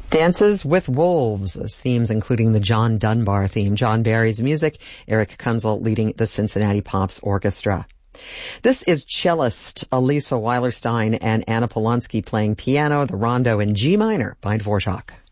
Dances with Wolves, those themes including the John Dunbar theme. John Barry's music, Eric Kunzel leading the Cincinnati Pops Orchestra. This is cellist Elisa Weilerstein and Anna Polonsky playing piano, the rondo in G minor by Dvorak.